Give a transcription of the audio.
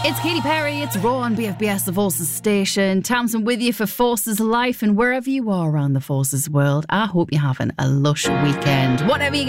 It's Katy Perry, it's Raw on BFBS, the Forces station. Tamsin with you for Forces Life, and wherever you are around the Forces world, I hope you're having a lush weekend. Whatever you